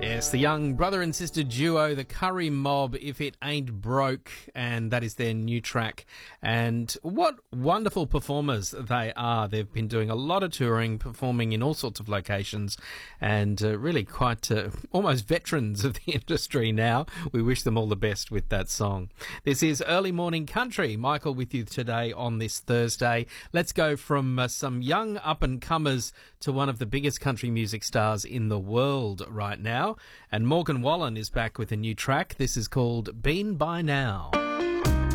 Yes, the young brother and sister duo, the Curry Mob, If It Ain't Broke, and that is their new track. And what wonderful performers they are. They've been doing a lot of touring, performing in all sorts of locations, and really quite almost veterans of the industry now. We wish them all the best with that song. This is Early Morning Country. Michael with you today on this Thursday. Let's go from some young up-and-comers to one of the biggest country music stars in the world right now. And Morgan Wallen is back with a new track. This is called Been By Now.